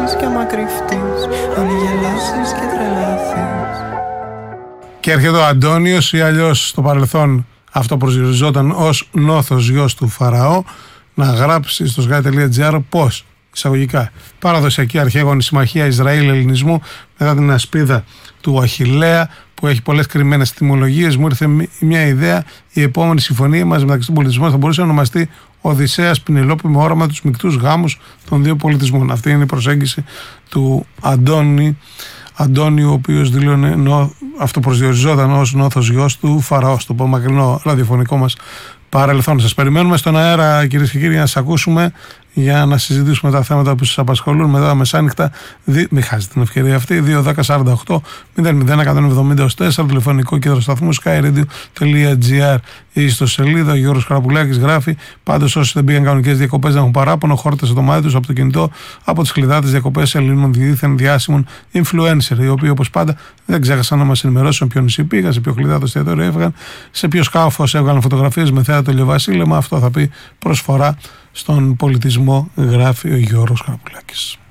πεις και άμα κρυφτείς, αν γελάσεις και τρελαθείς. Και έρχεται ο Αντώνιος, ή αλλιώς στο παρελθόν αυτό προσδιοριζόταν ως Νόθος γιος του Φαραώ, να γράψει στο sky.gr πως, εισαγωγικά, παραδοσιακή αρχαίγονη συμμαχία Ισραήλ-Ελληνισμού μετά την ασπίδα του Αχιλλέα, που έχει πολλές κρυμμένες τιμολογίες, μου ήρθε μια ιδέα. Η επόμενη συμφωνία μας μεταξύ των πολιτισμών θα μπορούσε να ονομαστεί Οδυσσέας Πηνελόπη, με όραμα τους μεικτούς γάμους των δύο πολιτισμών. Αυτή είναι η προσέγγιση του Αντώνιου, ο οποίος δηλώνει αυτοπροσδιοριζόταν ως Νόθος γιος του Φαραώ, στο μακρινό ραδιοφωνικό μας παρελθόν. Σας περιμένουμε στον αέρα, κυρίες και κύριοι, να σας ακούσουμε για να συζητήσουμε τα θέματα που σας απασχολούν μετά τα μεσάνυχτα. Μην χάσετε την ευκαιρία αυτή. 2-10-48-00-170-4, τηλεφωνικό κέντρο σταθμού skyradio.gr ή στο σελίδα. Ο Γιώργος Καραπουλάκης γράφει: πάντως, όσοι δεν πήγαν κανονικές διακοπές να έχουν παράπονο, χόρτασε το μάτι τους από το κινητό από τις κλειδάτες διακοπές Ελλήνων δίθεν διάσημων influencer, οι οποίοι όπως πάντα δεν ξέχασαν να μας ενημερώσουν σε ποιο νησί πήγαν, σε ποιο κλειδάτο εστιατόριο έφυγαν, σε ποιο σκάφος έβγαλαν φωτογραφίες με θέατο ηλιοβασίλεμα. Αυτό θα πει προσφορά στον πολιτισμό, γράφει ο Γιώργος Καραπουλάκης.